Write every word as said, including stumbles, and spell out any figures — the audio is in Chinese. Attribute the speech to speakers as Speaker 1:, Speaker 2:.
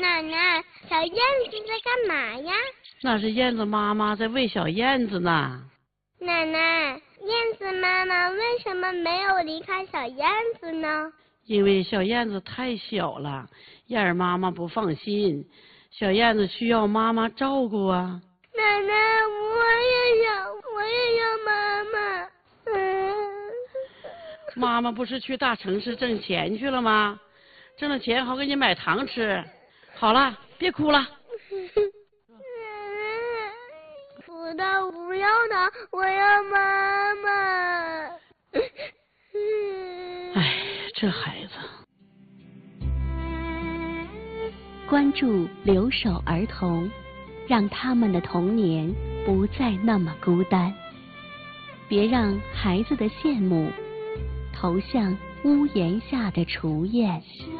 Speaker 1: 奶奶，小燕子在干嘛呀？
Speaker 2: 那是燕子妈妈在喂小燕子呢。
Speaker 1: 奶奶，燕子妈妈为什么没有离开小燕子呢？
Speaker 2: 因为小燕子太小了，燕儿妈妈不放心，小燕子需要妈妈照顾啊。
Speaker 1: 奶奶，我也想，我也要妈妈。嗯。
Speaker 2: 妈妈不是去大城市挣钱去了吗？挣了钱好给你买糖吃。好了，别哭了。
Speaker 1: 不的，不要的，我要妈妈。
Speaker 2: 哎，这孩子。
Speaker 3: 关注留守儿童，让他们的童年不再那么孤单。别让孩子的羡慕投向屋檐下的雏燕。